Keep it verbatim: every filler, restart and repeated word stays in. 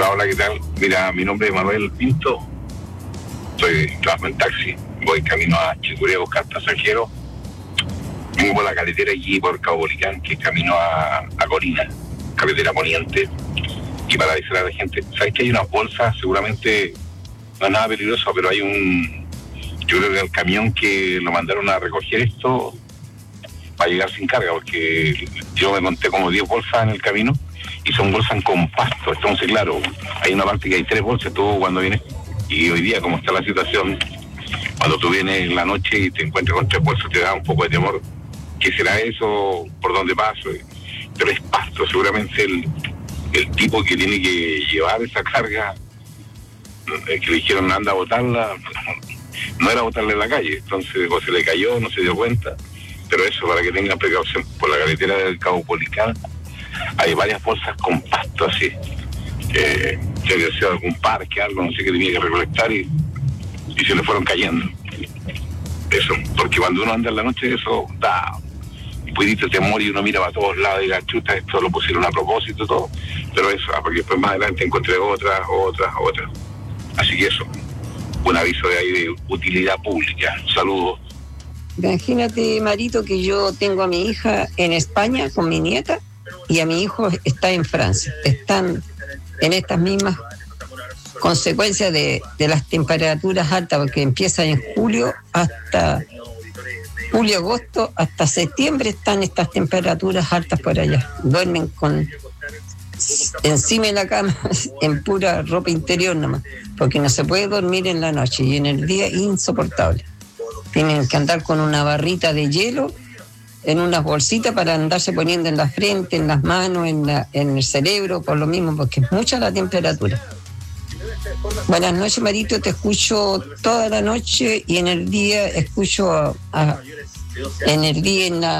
Hola, hola, ¿qué tal? Mira, mi nombre es Manuel Pinto, soy trabajo en taxi, voy camino a Chicureo a buscar pasajeros, vengo por la carretera aquí por Cabo Policán, que es camino a, a Corina, carretera poniente, y para avisar a la gente, ¿sabes que hay unas bolsas? Seguramente no es nada peligroso, pero hay un, yo creo que el camión que lo mandaron a recoger esto va a llegar sin carga, porque yo me monté como diez bolsas en el camino, y son bolsas en compacto. Entonces, claro, hay una parte que hay tres bolsas, tú cuando vienes, y hoy día, como está la situación, cuando tú vienes en la noche y te encuentras con tres bolsas, te da un poco de temor. ¿Qué será eso? ¿Por dónde paso? Pero es pasto, seguramente el, el tipo que tiene que llevar esa carga, el que le dijeron anda a botarla, no era botarla en la calle, entonces o se le cayó, no se dio cuenta. Pero eso, para que tengan precaución, por la carretera del Cabo Policán hay varias bolsas con pasto así, que se había sido algún parque, algo, no sé, que tenía que recolectar y, y se le fueron cayendo. Eso, porque cuando uno anda en la noche, eso da un poquito de temor y uno mira para todos lados y la chuta, esto lo pusieron a propósito, todo, pero eso, porque después más adelante encontré otras, otras, otras. Así que eso, un aviso de ahí de utilidad pública. Saludos. Imagínate, Marito, que yo tengo a mi hija en España con mi nieta y a mi hijo está en Francia. Están en estas mismas consecuencias de, de las temperaturas altas, porque empiezan en julio hasta julio, agosto, hasta septiembre están estas temperaturas altas por allá. Duermen con encima de la cama en pura ropa interior nomás, porque no se puede dormir en la noche y en el día insoportable. Tienen que andar con una barrita de hielo en unas bolsitas para andarse poniendo en la frente, en las manos, en, la, en el cerebro, por lo mismo, porque es mucha la temperatura. Buenas noches, Marito, te escucho toda la noche y en el día escucho a, a, en el día en la